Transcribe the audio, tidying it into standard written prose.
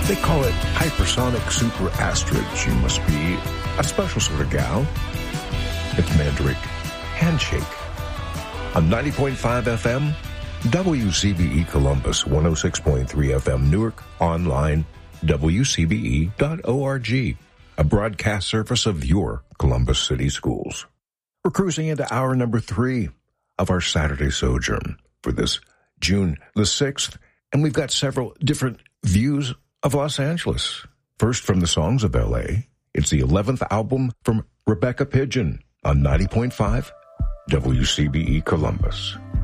They call it hypersonic super asterage. You must be a special sort of gal. It's Mandrake Handshake. On 90.5 FM, WCBE Columbus, 106.3 FM Newark, online, WCBE.org, a broadcast service of your Columbus City Schools. We're cruising into hour number 3 of our Saturday sojourn for this June the 6th, and we've got several different views of Los Angeles. First, from the Songs of L.A., it's the 11th album from Rebecca Pidgeon on 90.5 WCBE Columbus.